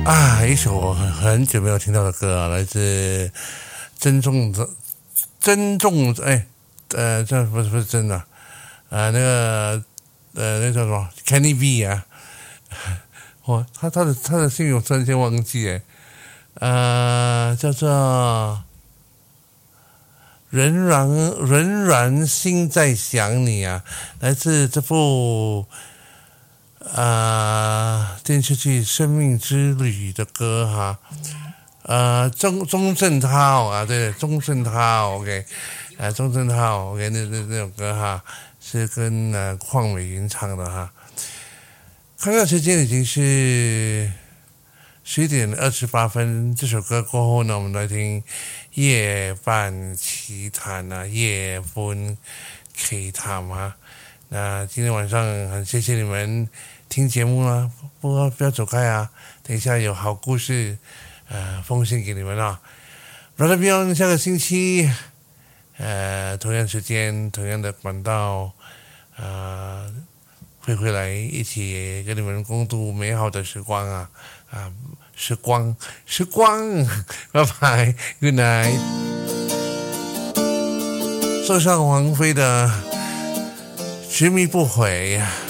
啊，一首我很久没有听到的歌啊，来自珍重的这不是真的那个那叫什么 Kenny V 啊，他的姓我突然间忘记叫做仍然心在想你啊，来自这部电视剧《生命之旅》的歌哈，钟镇涛啊，对，钟镇涛 ，OK， 钟镇涛 ，OK， 那首歌哈，是跟邝美云唱的哈。看看时间已经是11:28，这首歌过后呢，我们来听夜半奇谈啊，夜半奇谈啊。那今天晚上很谢谢你们听节目啊，不要走开啊，等一下有好故事奉献给你们啊。Brother Beyond 下个星期同样时间同样的管道会回来一起跟你们共度美好的时光时光拜拜 Good night。 送上王菲的执迷不悔